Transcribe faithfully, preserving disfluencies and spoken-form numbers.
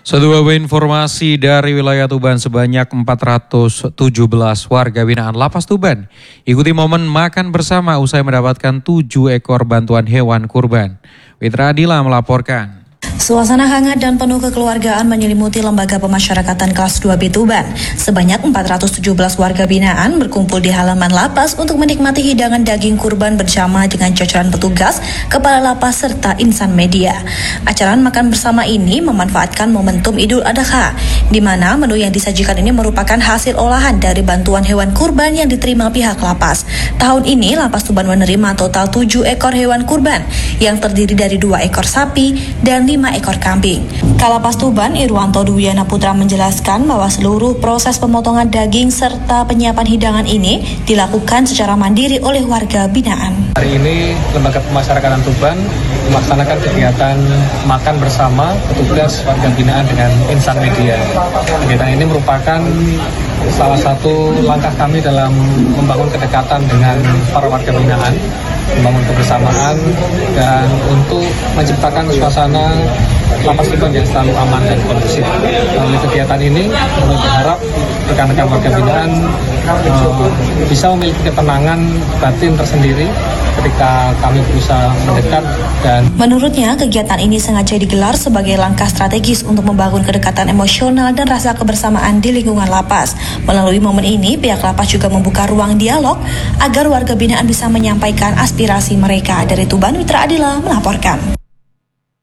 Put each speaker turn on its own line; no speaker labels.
Sebuah informasi dari wilayah Tuban, sebanyak empat ratus tujuh belas warga binaan Lapas Tuban ikuti momen makan bersama usai mendapatkan tujuh ekor bantuan hewan kurban. Witra Adila melaporkan.
Suasana hangat dan penuh kekeluargaan menyelimuti Lembaga Pemasyarakatan Kelas dua B Tuban. Sebanyak empat ratus tujuh belas warga binaan berkumpul di halaman lapas untuk menikmati hidangan daging kurban bersama dengan jajaran petugas, kepala lapas, serta insan media. Acara makan bersama ini memanfaatkan momentum Idul Adha, di mana menu yang disajikan ini merupakan hasil olahan dari bantuan hewan kurban yang diterima pihak lapas. Tahun ini Lapas Tuban menerima total tujuh ekor hewan kurban yang terdiri dari dua ekor sapi dan lima ekor kambing. Kalapas Tuban Irwanto Dwiana Putra menjelaskan bahwa seluruh proses pemotongan daging serta penyiapan hidangan ini dilakukan secara mandiri oleh warga binaan.
Hari ini Lembaga Pemasyarakatan Tuban melaksanakan kegiatan makan bersama petugas warga binaan dengan insan media. Kegiatan ini merupakan salah satu langkah kami dalam membangun kedekatan dengan para warga binaan, membangun kebersamaan, dan untuk menciptakan suasana Lapas Tuban yang selalu aman dan kondusif. Melalui kegiatan ini, kami berharap rekan-rekan warga binaan uh, bisa memiliki ketenangan batin tersendiri ketika kami berusaha mendekat. Dan
menurutnya, kegiatan ini sengaja digelar sebagai langkah strategis untuk membangun kedekatan emosional dan rasa kebersamaan di lingkungan lapas. Melalui momen ini, pihak lapas juga membuka ruang dialog agar warga binaan bisa menyampaikan aspirasi mereka. Dari Tuban, Witra Adila melaporkan.